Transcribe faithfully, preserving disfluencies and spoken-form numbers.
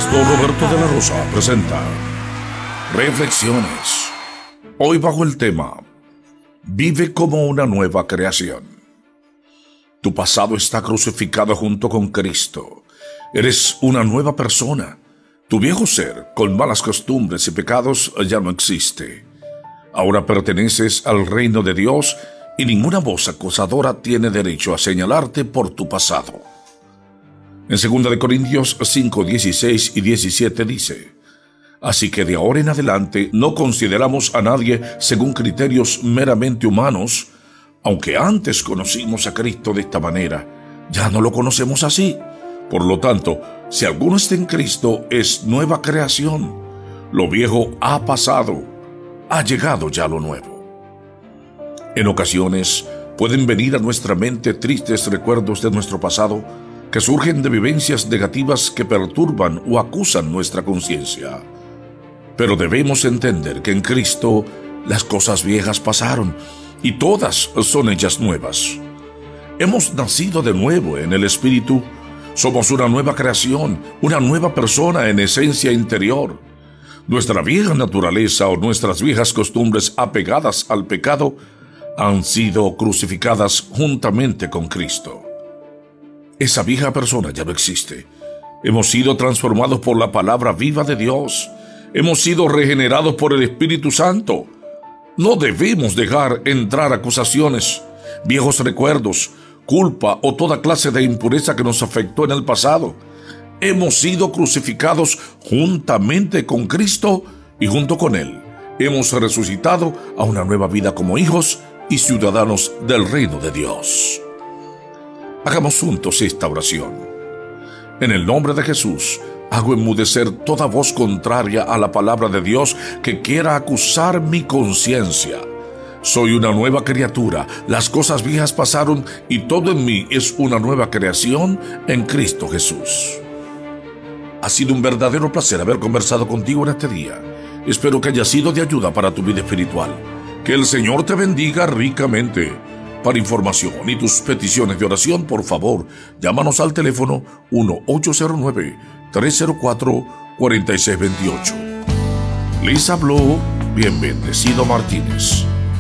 Pastor Roberto de la Rosa presenta Reflexiones. Hoy bajo el tema Vive como una nueva creación. Tu pasado está crucificado junto con Cristo. Eres una nueva persona. Tu viejo ser, con malas costumbres y pecados, ya no existe. Ahora perteneces al reino de Dios y ninguna voz acusadora tiene derecho a señalarte por tu pasado. En segunda de Corintios cinco, dieciséis y diecisiete dice: Así que de ahora en adelante no consideramos a nadie según criterios meramente humanos. Aunque antes conocimos a Cristo de esta manera, ya no lo conocemos así. Por lo tanto, si alguno está en Cristo, es nueva creación. Lo viejo ha pasado, ha llegado ya lo nuevo. En ocasiones pueden venir a nuestra mente tristes recuerdos de nuestro pasado que surgen de vivencias negativas que perturban o acusan nuestra conciencia. Pero debemos entender que en Cristo las cosas viejas pasaron y todas son hechas nuevas. Hemos nacido de nuevo en el Espíritu. Somos una nueva creación, una nueva persona en esencia interior. Nuestra vieja naturaleza o nuestras viejas costumbres apegadas al pecado han sido crucificadas juntamente con Cristo. Esa vieja persona ya no existe. Hemos sido transformados por la palabra viva de Dios. Hemos sido regenerados por el Espíritu Santo. No debemos dejar entrar acusaciones, viejos recuerdos, culpa o toda clase de impureza que nos afectó en el pasado. Hemos sido crucificados juntamente con Cristo y junto con Él hemos resucitado a una nueva vida como hijos y ciudadanos del reino de Dios. Hagamos juntos esta oración. En el nombre de Jesús, hago enmudecer toda voz contraria a la palabra de Dios que quiera acusar mi conciencia. Soy una nueva criatura, las cosas viejas pasaron y todo en mí es una nueva creación en Cristo Jesús. Ha sido un verdadero placer haber conversado contigo en este día. Espero que haya sido de ayuda para tu vida espiritual. Que el Señor te bendiga ricamente. Para información y tus peticiones de oración, por favor, llámanos al teléfono uno ocho cero nueve, tres cero cuatro, cuatro seis dos ocho. Les habló Bien Bendecido Martínez.